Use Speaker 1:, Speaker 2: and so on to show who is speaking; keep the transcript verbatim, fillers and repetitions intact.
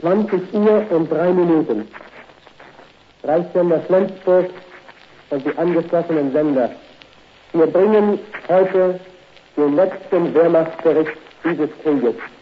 Speaker 1: zwanzig Uhr und drei Minuten. Reichssender Flensburg und die angeschlossenen Sender. Wir bringen heute den letzten Wehrmachtsbericht dieses Krieges.